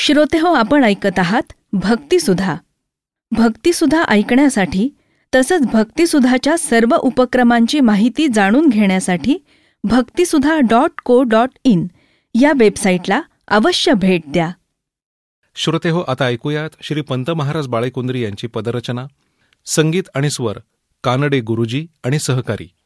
श्रोतेहो, आपण ऐकत आहात भक्तिसुधा. भक्तिसुधा ऐकण्यासाठी तसंच भक्तिसुधाच्या सर्व उपक्रमांची माहिती जाणून घेण्यासाठी भक्तिसुधा.co.in या वेबसाईटला अवश्य भेट द्या. श्रोतेहो, आता ऐकूयात श्री पंत महाराज बाळेकुंद्री यांची पदरचना. संगीत आणि स्वर कानडे गुरुजी आणि सहकारी.